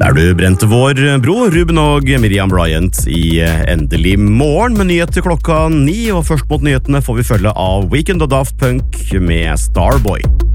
Der du brente vår bro, Ruben og Miriam Bryant i Endelig morgen med nyheter klokka 9, og først mot nyhetene får vi følge av Weekend og Daft Punk med Starboy.